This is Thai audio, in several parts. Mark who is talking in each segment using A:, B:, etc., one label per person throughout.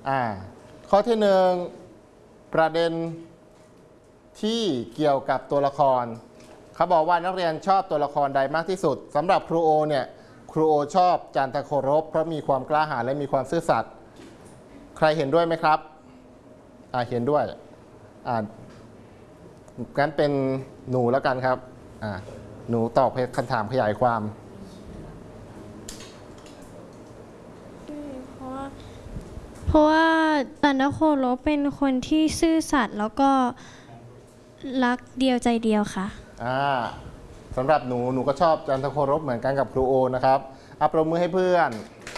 A: ข้อที่หนึ่งประเด็นที่เกี่ยวกับตัวละครเขาบอกว่านักเรียนชอบตัวละครใดมากที่สุดสำหรับครูโอเนี่ยครูโอชอบจันทโครบเพราะมีความกล้าหาญและมีความซื่อสัตย์ใครเห็นด้วยไหมครับเห็นด้วยงั้นเป็นหนูแล้วกันครับหนูตอบคำถามขยายความ
B: เพราะว่าจันทโครบเป็นคนที่ซื่อสัตย์แล้วก็รักเดียวใจเดียวค่ะ
A: สำหรับหนูก็ชอบจันทโครบเหมือนกันกับครูโอนะครับปรบมือให้เพื่อน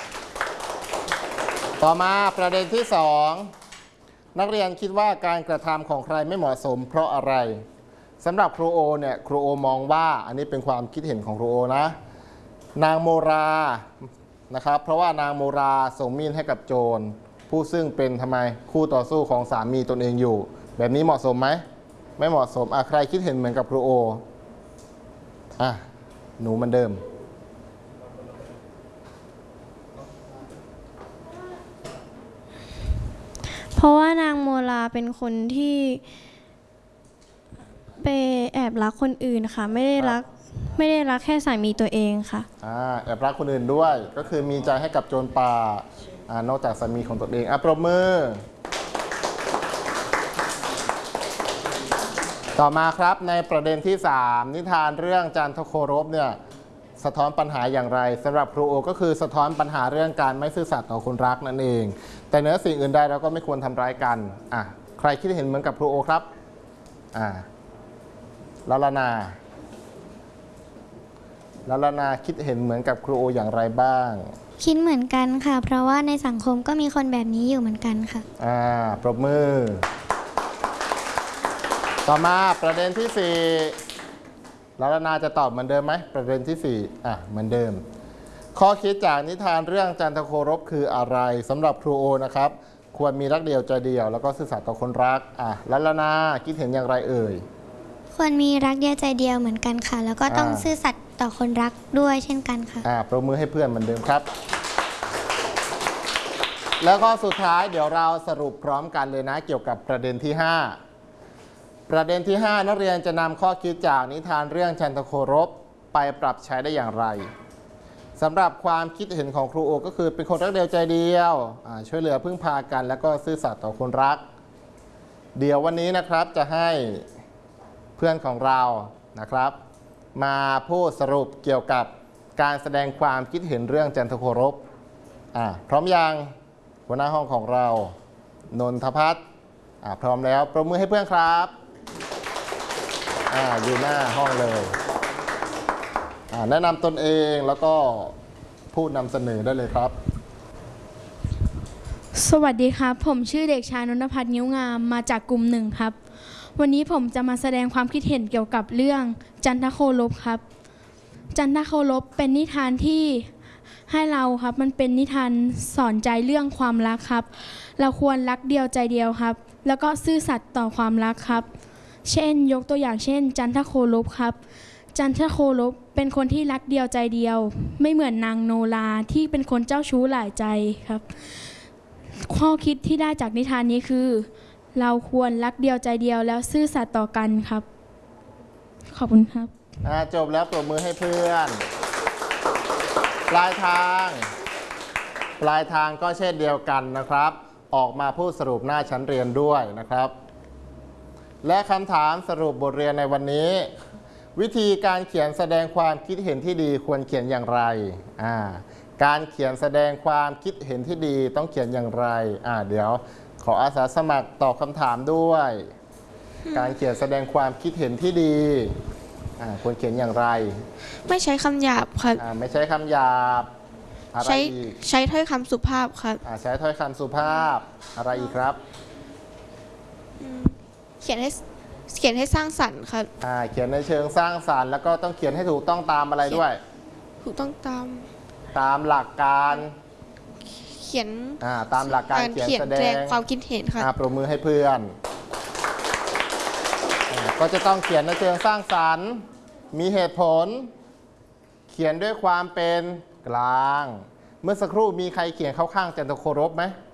A: ต่อมาประเด็นที่2นักเรียนคิดว่าการกระทำของใครไม่เหมาะสมเพราะอะไรสำหรับครูโอเนี่ยครูโอมองว่าอันนี้เป็นความคิดเห็นของครูโอนะนางโมรานะครับเพราะว่านางโมราส่งมีดให้กับโจรผู้ซึ่งเป็นทำไมคู่ต่อสู้ของสามีตนเองอยู่แบบนี้เหมาะสมไหมไม่เหมาะสมใครคิดเห็นเหมือนกับครูโอหนูมันเดิม
B: เพราะว่านางโมราเป็นคนที่ไปแอบรักคนอื่นค่ะไม่ได้รักแค่สามีตัวเองค่ะ
A: แอบรักคนอื่นด้วยก็คือมีใจให้กับโจรป่านอกจากสามีของตนเองปรบมือต่อมาครับในประเด็นที่3นิทานเรื่องจันทโครบเนี่ยสะท้อนปัญหาอย่างไรสำหรับครูโอก็คือสะท้อนปัญหาเรื่องการไม่ซื่อสัตย์ต่อคนรักนั่นเองแต่เหนือสิ่งอื่นใดเราก็ไม่ควรทำร้ายกันใครคิดเห็นเหมือนกับครูโอครับลานาคิดเห็นเหมือนกับครูโออย่างไรบ้าง
C: คิดเหมือนกันค่ะเพราะว่าในสังคมก็มีคนแบบนี้อยู่เหมือนกันค่ะ
A: ปรบมือต่อมาประเด็นที่4ลานาจะตอบเหมือนเดิมไหมประเด็นที่4เหมือนเดิมข้อคิดจากนิทานเรื่องจันทโครบคืออะไรสำหรับครูโอนะครับควรมีรักเดียวใจเดียวแล้วก็ซื่อสัตย์ต่อคนรักลานาคิดเห็นอย่างไรเอ่ย
C: ควรมีรักเดียวใจเดียวเหมือนกันค่ะแล้วก็ต้องซื่อสัตย์ต่อคนรักด้วยเช่นกันค่ะ
A: ปรบมือให้เพื่อนเหมือนเดิมครับแล้วก็สุดท้ายเดี๋ยวเราสรุปพร้อมกันเลยนะเกี่ยวกับประเด็นที่5ประเด็นที่5นักเรียนจะนำข้อคิดจากนิทานเรื่องจันทโครบไปปรับใช้ได้อย่างไรสำหรับความคิดเห็นของครูโอก็คือเป็นคนรักเดียวใจเดียวช่วยเหลือพึ่งพากันแล้วก็ซื่อสัตย์ต่อคนรักเดี๋ยววันนี้นะครับจะให้เพื่อนของเรานะครับมาพูดสรุปเกี่ยวกับการแสดงความคิดเห็นเรื่องจันทโครบพร้อมยังหัวหน้าห้องของเรานนทพัฒน์พร้อมแล้วปรบมือให้เพื่อนครับอยู่หน้าห้องเลยแนะนำตนเองแล้วก็พูดนำเสนอได้เลยครับ
D: สวัสดีครับผมชื่อเด็กชายนนทพัฒน์นิ้วงามมาจากกลุ่ม1ครับวันนี้ผมจะมาแสดงความคิดเห็นเกี่ยวกับเรื่องจันทโครบครับจันทโครบเป็นนิทานที่ให้เราครับมันเป็นนิทานสอนใจเรื่องความรักครับเราควรรักเดียวใจเดียวครับแล้วก็ซื่อสัตย์ต่อความรักครับเช่นยกตัวอย่างเช่นจันทโครบครับจันทโครบเป็นคนที่รักเดียวใจเดียวไม่เหมือนนางโนราที่เป็นคนเจ้าชู้หลายใจครับข้อคิดที่ได้จากนิทานนี้คือเราควรรักเดียวใจเดียวแล้วซื่อสัตย์ต่อกันครับขอบคุณครับ
A: จบแล้วปรบมือให้เพื่อนปลายทางก็เช่นเดียวกันนะครับออกมาพูดสรุปหน้าชั้นเรียนด้วยนะครับและคำถามสรุปบทเรียนในวันนี้วิธีการเขียนแสดงความคิดเห็นที่ดีควรเขียนอย่างไรการเขียนแสดงความคิดเห็นที่ดีต้องเขียนอย่างไรเดี๋ยวขออาสาสมัครตอบคำถามด้วยการเขียนแสดงความคิดเห็นที่ดีควรเขียนอย่างไร
E: ไม่ใช้คำหยาบครับ
A: ไม่ใช้คำหยาบ
E: ใช้ถ้อยคำสุภาพครับ
A: ใช้ถ้อยคำสุภาพอะไรอีกครับ
E: เขียนให้สร้างสรรค์ครับ
A: เขียนในเชิงสร้างสรรค์แล้วก็ต้องเขียนให้ถูกต้องตามอะไรด้วย
E: ถูกต้อง
A: ตามหลักการ
E: เขียน
A: ตามหลักการเขียนแสดง
E: ความคิดเห็นค่ะ
A: ปรบมือให้เพื่อนก็จะต้องเขียนในเชิงสร้างสรรค์มีเหตุผลเขียนด้วยความเป็นกลางเมื่อสักครู่มีใครเขียนเข้าข้างจันทโครบไหม